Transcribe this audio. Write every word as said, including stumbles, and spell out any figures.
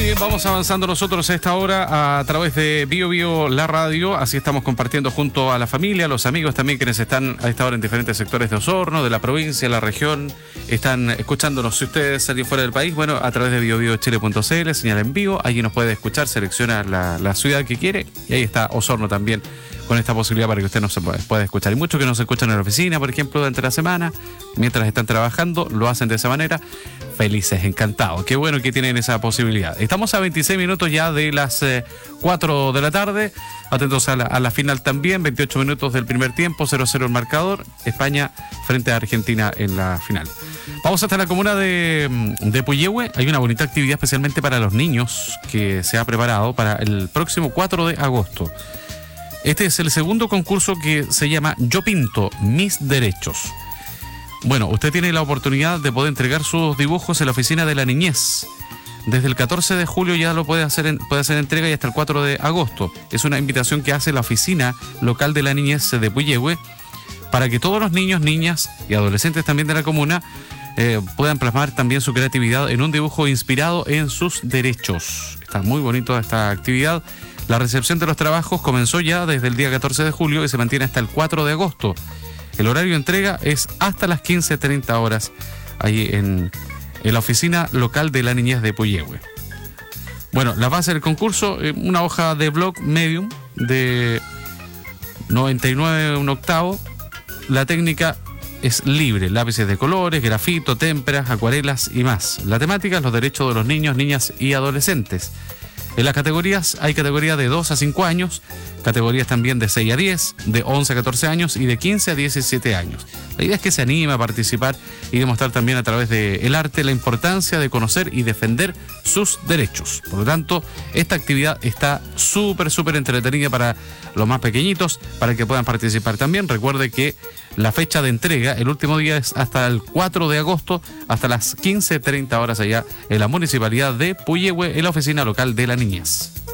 bien, vamos avanzando nosotros a esta hora a través de Bio Bio La Radio. Así estamos compartiendo junto a la familia, a los amigos también quienes están a esta hora en diferentes sectores de Osorno, de la provincia, la región. Están escuchándonos. Si ustedes salen fuera del país, bueno, a través de bio bio chile punto c l, señal en vivo. Allí nos puede escuchar, selecciona la, la ciudad que quiere y ahí está Osorno también con esta posibilidad para que usted nos pueda escuchar. Y muchos que nos escuchan en la oficina, por ejemplo, durante la semana, mientras están trabajando, lo hacen de esa manera. Felices, encantados. Qué bueno que tienen esa posibilidad. Estamos a veintiséis minutos ya de las eh, cuatro de la tarde. Atentos a la, a la final también. veintiocho minutos del primer tiempo. cero cero el marcador. España frente a Argentina en la final. Vamos hasta la comuna de, de Puyehue. Hay una bonita actividad especialmente para los niños que se ha preparado para el próximo cuatro de agosto. Este es el segundo concurso que se llama Yo Pinto Mis Derechos. Bueno, usted tiene la oportunidad de poder entregar sus dibujos en la oficina de la niñez. Desde el catorce de julio ya lo puede hacer, en, puede hacer entrega y hasta el cuatro de agosto. Es una invitación que hace la oficina local de la niñez de Puyehue para que todos los niños, niñas y adolescentes también de la comuna eh, puedan plasmar también su creatividad en un dibujo inspirado en sus derechos. Está muy bonito esta actividad. La recepción de los trabajos comenzó ya desde el día catorce de julio y se mantiene hasta el cuatro de agosto. El horario de entrega es hasta las quince treinta horas ahí en, en la oficina local de la niñez de Puyehue. Bueno, la base del concurso, eh, una hoja de blog medium de noventa y nueve un octavo. La técnica es libre, lápices de colores, grafito, témperas, acuarelas y más. La temática es los derechos de los niños, niñas y adolescentes. En las categorías hay categorías de dos a cinco años, categorías también de seis a diez, de once a catorce años y de quince a diecisiete años. La idea es que se anime a participar y demostrar también a través del arte la importancia de conocer y defender sus derechos. Por lo tanto, esta actividad está súper, súper entretenida para los más pequeñitos, para que puedan participar también. Recuerde que la fecha de entrega, el último día es hasta el cuatro de agosto, hasta las quince treinta horas allá en la municipalidad de Puyehue, en la oficina local de la niñez.